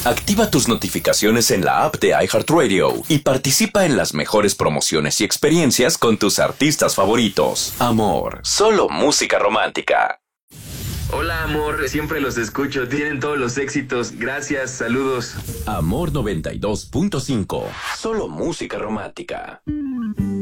Activa tus notificaciones en la app de iHeartRadio y participa en las mejores promociones y experiencias con tus artistas favoritos. Amor, solo música romántica. Hola, amor, siempre los escucho, tienen todos los éxitos. Gracias, saludos. Amor 92.5, solo música romántica.